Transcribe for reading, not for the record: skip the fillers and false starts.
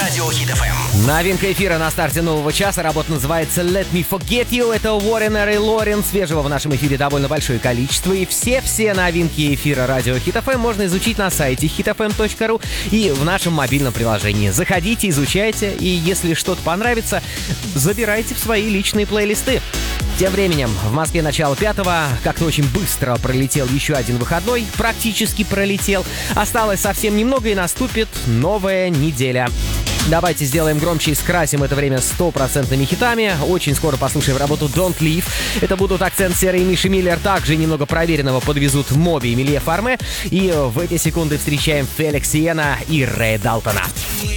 Радио Хит FM. Новинка эфира на старте нового часа. Работа называется Let Me Forget You. Это Уоррен и Лорен. Свежего в нашем эфире довольно большое количество. И все новинки эфира Радио Хит FM можно изучить на сайте hitfm.ru и в нашем мобильном приложении. Заходите, изучайте. И если что-то понравится, забирайте в свои личные плейлисты. Тем временем в Москве начало 5-го. Как-то очень быстро пролетел еще один выходной. Практически пролетел. Осталось совсем немного и наступит новая неделя. Давайте сделаем громче и скрасим это время 100% хитами. Очень скоро послушаем работу Don't Leave. Это будут акцент Серы и Миши Миллер. Также немного проверенного подвезут Моби и Милье Фарме. И в эти секунды встречаем Феликс Сиена и Рэя Далтона.